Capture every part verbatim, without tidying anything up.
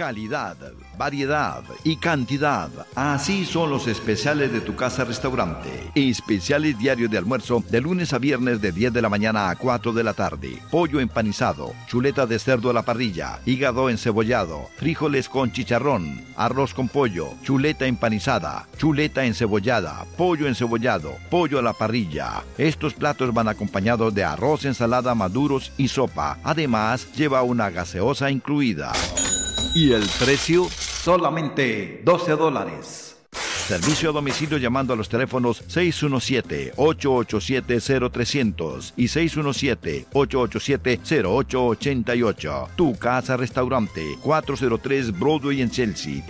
Calidad, variedad y cantidad. Así son los especiales de tu casa restaurante. Especiales diarios de almuerzo de lunes a viernes de diez de la mañana a cuatro de la tarde. Pollo empanizado, chuleta de cerdo a la parrilla, hígado encebollado, frijoles con chicharrón, arroz con pollo, chuleta empanizada, chuleta encebollada, pollo encebollado, pollo a la parrilla. Estos platos van acompañados de arroz, ensalada, maduros y sopa. Además, lleva una gaseosa incluida. Y el precio, solamente doce dólares. Servicio a domicilio llamando a los teléfonos seis uno siete, ocho ocho siete, cero trescientos y seis uno siete, ocho ocho siete, cero ocho ocho ocho. Tu casa restaurante, cuatrocientos tres Broadway en Chelsea.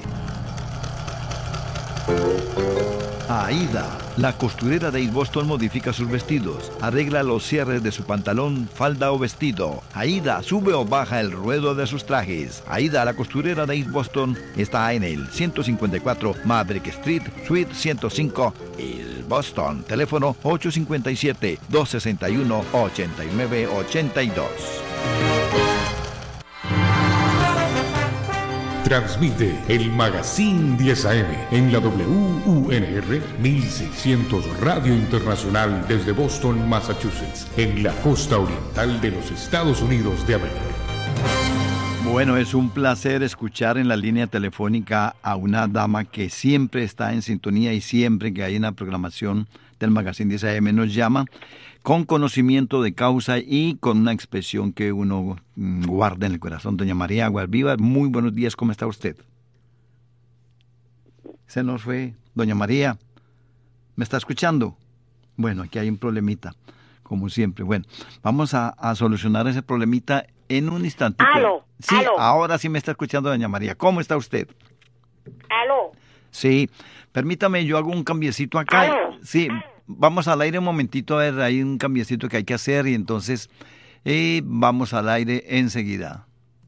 Aida, la costurera de East Boston, modifica sus vestidos, arregla los cierres de su pantalón, falda o vestido. Aida sube o baja el ruedo de sus trajes. Aida, la costurera de East Boston, está en el ciento cincuenta y cuatro Maverick Street, Suite ciento cinco, East Boston. Teléfono ocho cinco siete, dos seis uno, ocho nueve ocho dos. Transmite el Magazine diez A M en la W U N R mil seiscientos Radio Internacional desde Boston, Massachusetts, en la costa oriental de los Estados Unidos de América. Bueno, es un placer escuchar en la línea telefónica a una dama que siempre está en sintonía y siempre que hay una programación del Magazine diez A M nos llama con conocimiento de causa y con una expresión que uno mm, guarda en el corazón. Doña María Aguas-Vivas, muy buenos días, ¿cómo está usted? Se nos fue. Doña María, ¿me está escuchando? Bueno, aquí hay un problemita, como siempre. Bueno, vamos a, a solucionar ese problemita en un instante. ¿Aló? Sí, ¿Aló? Ahora sí me está escuchando doña María. ¿Cómo está usted? ¿Aló? Sí, permítame, yo hago un cambiecito acá. ¿Aló? Sí, vamos al aire un momentito, a ver, hay un cambiecito que hay que hacer y entonces eh, vamos al aire enseguida.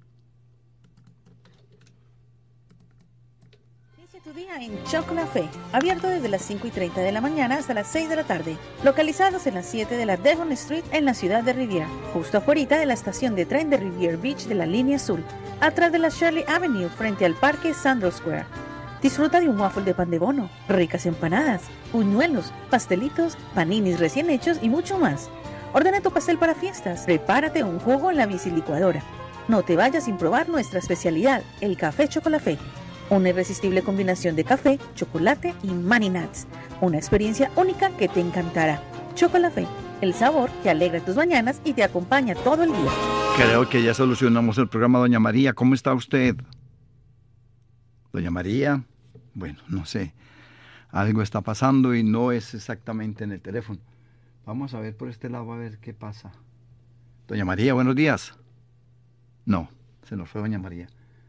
Inicia tu día en Chocolafé, abierto desde las cinco y treinta de la mañana hasta las seis de la tarde, localizados en las siete de la Devon Street en la ciudad de Riviera, justo afuera de la estación de tren de Riviera Beach de la línea azul, atrás de la Shirley Avenue frente al parque Sandro Square. Disfruta de un waffle de pan de bono, ricas empanadas, buñuelos, pastelitos, paninis recién hechos y mucho más. Ordena tu pastel para fiestas, prepárate un jugo en la bicilicuadora. No te vayas sin probar nuestra especialidad, el café Chocolafé. Una irresistible combinación de café, chocolate y Mani Nuts. Una experiencia única que te encantará. Chocolafé, el sabor que alegra tus mañanas y te acompaña todo el día. Creo que ya solucionamos el programa, doña María. ¿Cómo está usted? Doña María, bueno, no sé, algo está pasando y no es exactamente en el teléfono. Vamos a ver por este lado a ver qué pasa. Doña María, buenos días. No, se nos fue doña María.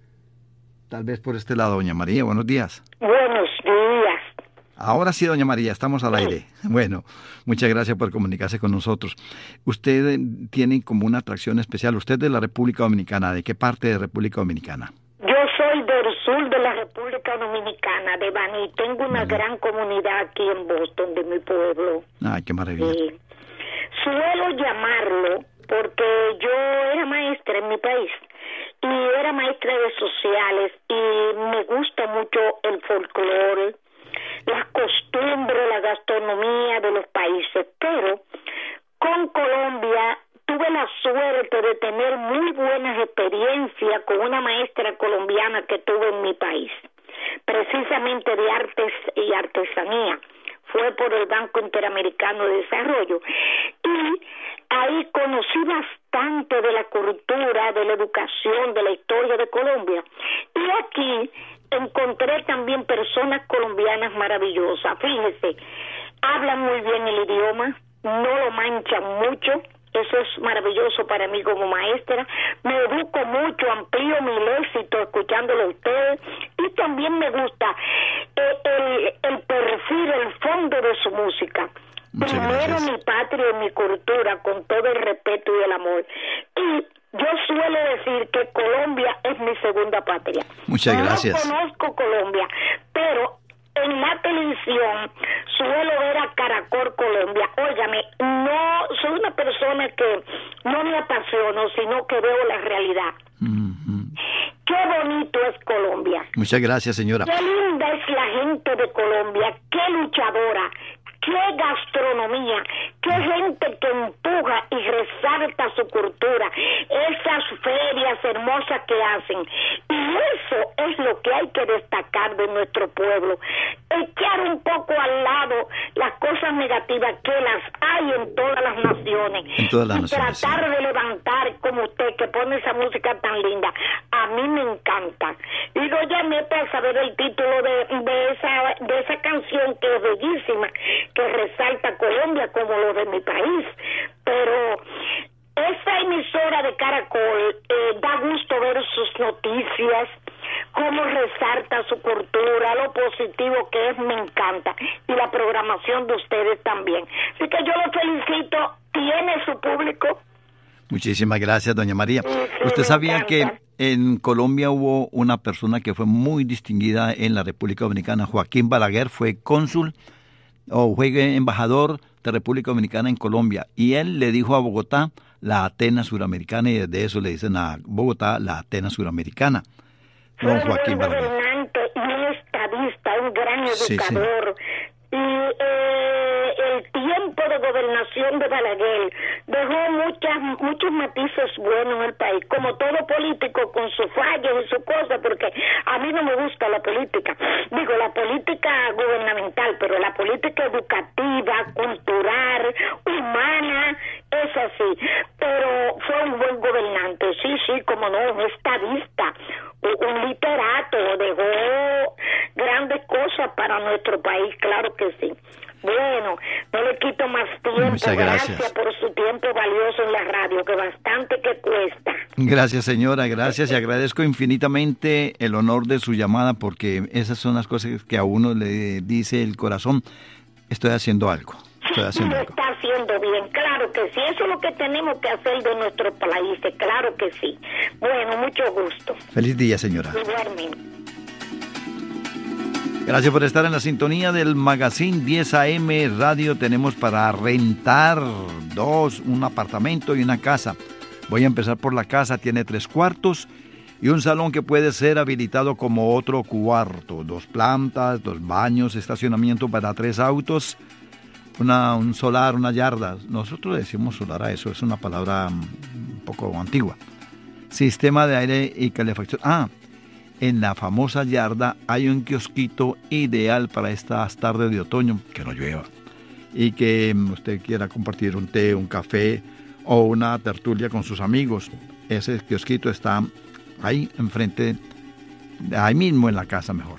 Tal vez por este lado, doña María, buenos días. Buenos días. Ahora sí, doña María, estamos al aire. Bueno, muchas gracias por comunicarse con nosotros. Usted eh, tiene como una atracción especial. Usted es de la República Dominicana. ¿De qué parte de República Dominicana? Yo soy del sur de la República Dominicana, de Baní. Tengo una gran comunidad aquí en Boston, de mi pueblo. Ay, qué maravilla. Sí. Suelo llamarlo porque yo era maestra en mi país y era maestra de sociales y me gusta mucho el folclore, las costumbres, la gastronomía de los países, pero con Colombia tuve la suerte de tener muy buenas experiencias con una maestra colombiana que tuve en mi país, precisamente de artes y artesanía. Fue por el Banco Interamericano de Desarrollo. Y ahí conocí bastante de la cultura, de la educación, de la historia de Colombia. Y aquí encontré también personas colombianas maravillosas. Fíjese, hablan muy bien el idioma, no lo manchan mucho. Eso es maravilloso para mí como maestra. Me educo mucho, amplío mi léxico escuchándolo a ustedes y también me gusta eh, el, el perfil, el fondo de su música. Muchas Primero gracias. mi patria y mi cultura con todo el respeto y el amor. Y yo suelo decir que Colombia es mi segunda patria. Muchas gracias. No conozco Colombia, pero en la televisión suelo ver a Caracol Colombia. Óigame, no soy una persona que no me apasiono, sino que veo la realidad. Mm-hmm. Qué bonito es Muchas gracias, señora. Qué linda es la gente de Colombia, qué luchadora, qué gastronomía, qué gente que empuja y resalta su cultura, esas ferias hermosas que hacen. Y eso es lo que hay que destacar de nuestro pueblo. Echar un poco al lado las cosas negativas que las hay en todas las naciones. En todas las y naciones, tratar sí. de levantar como usted que pone esa música tan linda. A mí me encanta. Y lo llamé para saber el título de, de esa de esa canción que es bellísima, que resalta Colombia como lo de mi país. Pero esa emisora de Caracol eh, da gusto ver sus noticias, cómo resalta su cultura, lo positivo que es, me encanta, y la programación de ustedes también. Así que yo lo felicito, tiene su público. Muchísimas gracias, doña María. Sí, sí, ¿Usted me sabía encanta. que en Colombia hubo una persona que fue muy distinguida en la República Dominicana? Joaquín Balaguer fue cónsul o fue embajador de República Dominicana en Colombia, y él le dijo a Bogotá la Atenas Suramericana, y desde eso le dicen a Bogotá la Atenas Suramericana. Don Fue Joaquín un Balaguer. gobernante y un estadista, un gran Sí, sí. educador. Y eh, el tiempo de gobernación de Balaguer dejó muchas muchos matices buenos en el país, como todo político con sus fallos y sus cosas, porque a mí no me gusta la política, digo la política gubernamental, pero la política educativa, cultural, humana, es así. Pero fue un buen gobernante, sí, sí, como no, un estadista, un, un literato, dejó grandes cosas para nuestro país, claro que sí. Bueno, no le quito más tiempo. Muchas gracias. Gracias por su tiempo valioso en la radio, que bastante que cuesta. Gracias, señora, gracias, y agradezco infinitamente el honor de su llamada, porque esas son las cosas que a uno le dice el corazón. Estoy haciendo algo, estoy haciendo Lo algo. está haciendo bien, claro que sí. Eso es lo que tenemos que hacer de nuestros países, claro que sí. Bueno, mucho gusto. Feliz día, señora. Igualmente. Gracias por estar en la sintonía del Magazine diez A M Radio. Tenemos para rentar dos, un apartamento y una casa. Voy a empezar por la casa. Tiene tres cuartos y un salón que puede ser habilitado como otro cuarto. Dos plantas, dos baños, estacionamiento para tres autos, una, un solar, una yarda. Nosotros decimos solar a eso, es una palabra un poco antigua. Sistema de aire y calefacción. Ah, en la famosa yarda hay un kiosquito ideal para estas tardes de otoño, que no llueva, y que usted quiera compartir un té, un café o una tertulia con sus amigos. Ese kiosquito está ahí enfrente, ahí mismo en la casa mejor.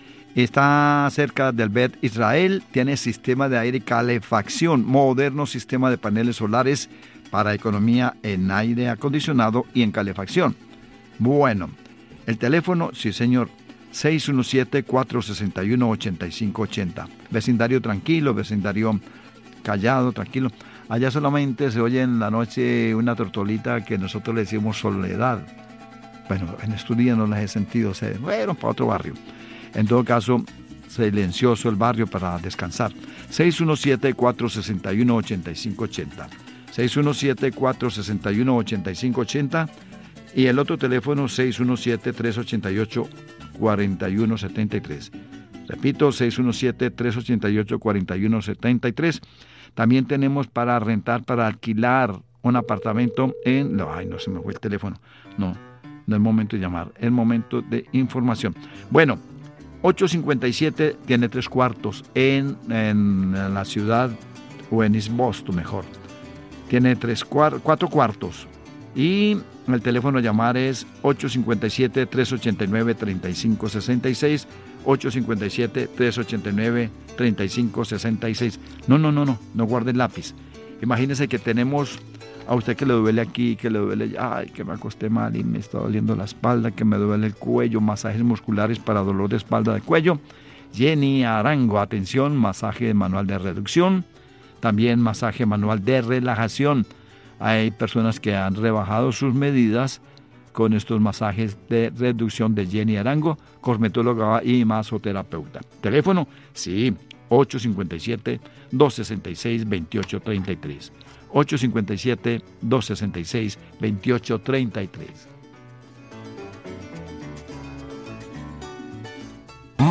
Está cerca del Bet Israel, tiene sistema de aire y calefacción, moderno sistema de paneles solares para economía en aire acondicionado y en calefacción. Bueno, el teléfono, sí señor, seis uno siete, cuatro seis uno, ocho cinco ocho cero. Vecindario tranquilo, vecindario callado, tranquilo. Allá solamente se oye en la noche una tortolita que nosotros le decimos soledad. Bueno, en estos días no las he sentido, se fueron para otro barrio. En todo caso, silencioso el barrio para descansar. seis uno siete, cuatro seis uno, ocho cinco ocho cero. seis uno siete, cuatro seis uno, ocho cinco ocho cero. Y el otro teléfono, seis uno siete, tres ocho ocho, cuatro uno siete tres. Repito, seis uno siete, tres ocho ocho, cuatro uno siete tres. También tenemos para rentar, para alquilar un apartamento en... No, ay, no, se me fue el teléfono. No, no es momento de llamar, es momento de información. Bueno, ocho cincuenta y siete tiene tres cuartos en, en la ciudad, o en East Boston mejor. Tiene tres, cuatro, cuatro cuartos. Y el teléfono a llamar es ocho cinco siete, tres ocho nueve, tres cinco seis seis, ocho cinco siete, tres ocho nueve, tres cinco seis seis. No, no, no, no, no guarde el lápiz. Imagínese que tenemos a usted que le duele aquí, que le duele, ay, que me acosté mal y me está doliendo la espalda, que me duele el cuello, masajes musculares para dolor de espalda de cuello. Jenny Arango, atención, masaje manual de reducción, también masaje manual de relajación. Hay personas que han rebajado sus medidas con estos masajes de reducción de Jenny Arango, cosmetóloga y masoterapeuta. Teléfono, sí, ocho cinco siete, dos seis seis, dos ocho tres tres. ocho cinco siete, dos seis seis, dos ocho tres tres.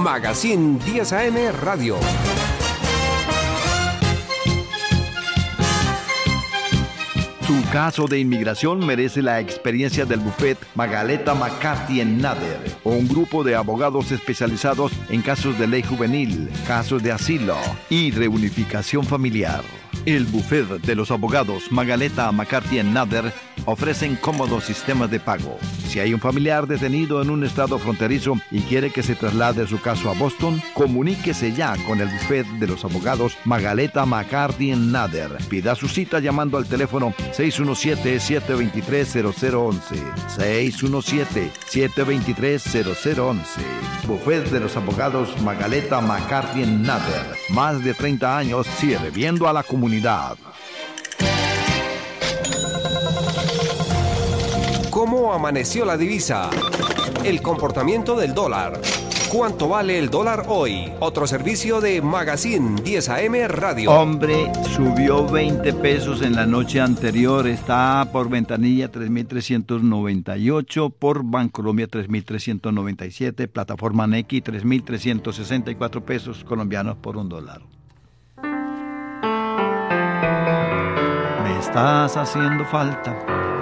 Magazine diez A M Radio. Su caso de inmigración merece la experiencia del bufet Magaleta McCarthy and Nader, un grupo de abogados especializados en casos de ley juvenil, casos de asilo y reunificación familiar. El bufet de los abogados Magaleta McCarthy and Nader ofrecen cómodos sistemas de pago. Si hay un familiar detenido en un estado fronterizo y quiere que se traslade su caso a Boston, comuníquese ya con el bufet de los abogados Magaleta McCarthy and Nader. Pida su cita llamando al teléfono seis uno siete, siete dos tres, cero cero uno uno, seis uno siete, siete dos tres, cero cero uno uno. Bufet de los abogados Magaleta McCarthy and Nader. Más de treinta años sirviendo a la comunidad. ¿Cómo amaneció la divisa? El comportamiento del dólar. ¿Cuánto vale el dólar hoy? Otro servicio de Magazine diez A M Radio. Hombre, subió veinte pesos en la noche anterior. Está por ventanilla tres mil trescientos noventa y ocho, por Bancolombia tres mil trescientos noventa y siete, plataforma Nequi tres mil trescientos sesenta y cuatro pesos colombianos por un dólar. Me estás haciendo falta.